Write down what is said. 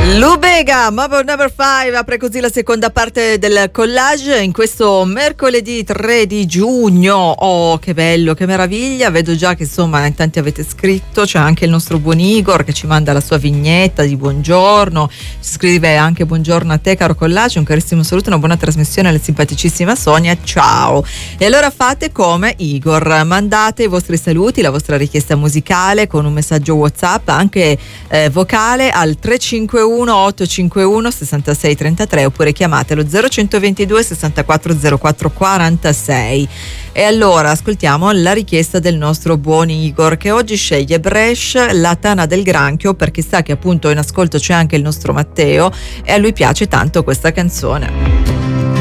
Lubega, Mother Number 5 apre così la seconda parte del collage in questo mercoledì 3 di giugno. Oh, che bello, che meraviglia. Vedo già che insomma in tanti avete scritto, c'è anche il nostro buon Igor che ci manda la sua vignetta di buongiorno, ci scrive anche buongiorno a te caro collage, un carissimo saluto, una buona trasmissione alla simpaticissima Sonia, ciao. E allora fate come Igor, mandate i vostri saluti, la vostra richiesta musicale con un messaggio WhatsApp anche vocale al 351 851 6633 oppure chiamatelo 0122 64 04 46. E allora ascoltiamo la richiesta del nostro buon Igor che oggi sceglie Bresh, La tana del granchio, perché sa che appunto in ascolto c'è anche il nostro Matteo e a lui piace tanto questa canzone.